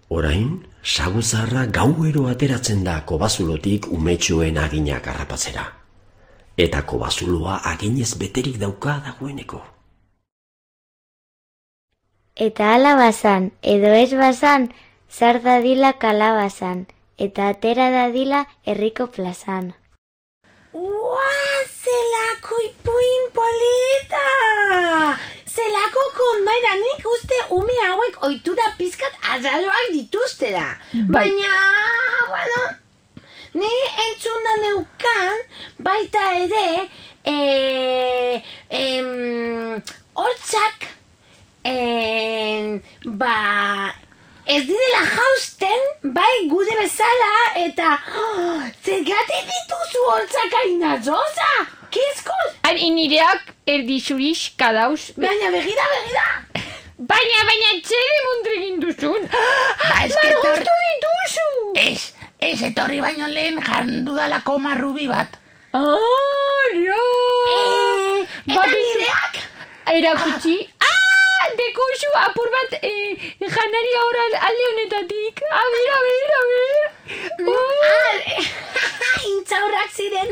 Orain, saguzarra gauero ateratzen da kobazulotik umetxoen aginak harrapatzera. Eta kobazuloa aginez beterik dauka dagoeneko. Eta ala bazan, edo ez bazan, zar dadila kalabazan, eta atera dadila herriko plazan. Zelako ipuin polita! Zelako kondaira, nik uste ume hauek ohitura pizkat azaroak dituztera. Baina, bueno, ni entzuna neukan, baita ere, hortzak, ez direla jausten, bai gude bezala, eta zergatik dituzu hortzak ainazoza? Kizkoz? Nireak erdixuriz kadauz. Baina begira! Baina txere mundregin duzun. Margustu dituzu! Ez etorri baino lehen jardudalako marrubi bat. No! Eta nireak? Erakutsi. Dekozu apur bat janari ahora alde honetatik. A ver. Intzaurrak ziren.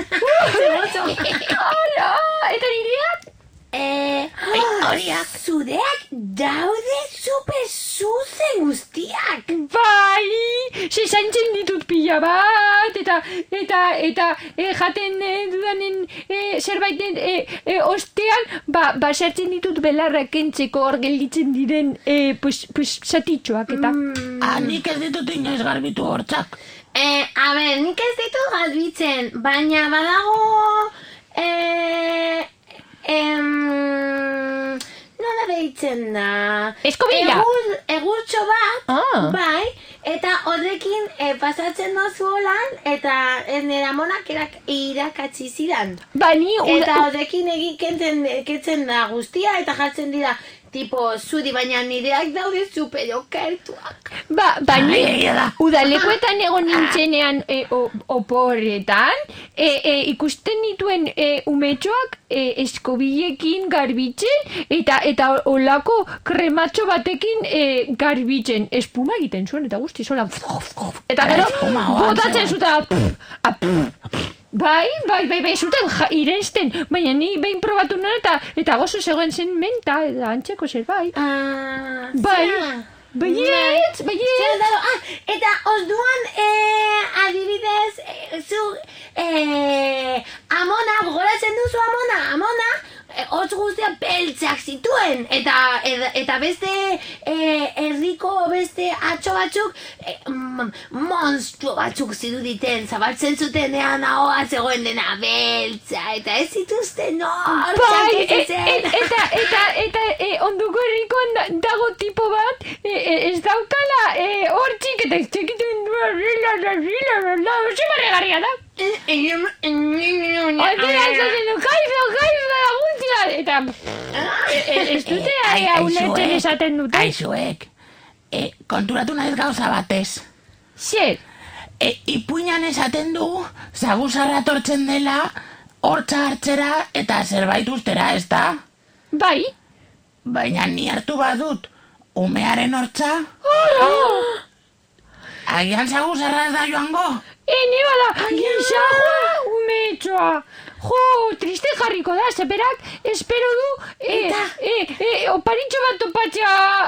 Eta nireak? Horiak. Zureak daude super zuzen guztiak. Bai, zesantzen ditut pila bat, eta jaten dudanen zerbaiten ostean, sartzen ditut belarrak kentzeko hor gelditzen diren satitxoak, eta... Nik ez ditut inoiz garbitu hortzak. Nik ez ditut garbitzen, baina badago... nola behitzen da? Eskobila! Egurtxo bat, bai, eta horrekin pasatzen dozu holan, eta nera monak irakatsi zidan. Eta horrekin ketzen da guztia, eta jartzen dira tipo zuri, baina nireak daude superokertuak. Baina udalekoetan egon nintzenean oporretan, ikusten dituen umetxoak eskobilekin garbitzen, eta olako krematxo batekin garbitzen. Espuma egiten zuen, eta guzti zola. Eta gero, botatzen zuta. Bai, zuten irensten, baina ni behin probatu nuen eta gozo zegoen zen menta, eta antzeko zer, bai. Baiet. Eta osduan, adibidez, zu, amona, gogoratzen duzu amona, hotz guztia beltzak zituen, eta beste herriko beste atxo batzuk monstruo batzuk ziruditen, zabaltzen zutenean ahoa zegoen dena beltza, eta ez zituzten hortzak ez zen. Eta onduko herriko dago tipo bat, ez daukala hortzik, eta ez txekiten zibarregarria da. Eta ez dute haunetzen esaten dute. Aizuek, konturatu naiz gauza batez. Zer? Ipuinan esaten du, zaguzarra tortzen dela, hortza hartzera eta zerbait ustera, ez da? Bai. Baina ni hartu badut, umearen hortza? Agian zaguzarra ez da joango? Ni bada, gizajoa umetxoa. Jo, triste jarriko da, zeberak espero du oparitxo bat topatzea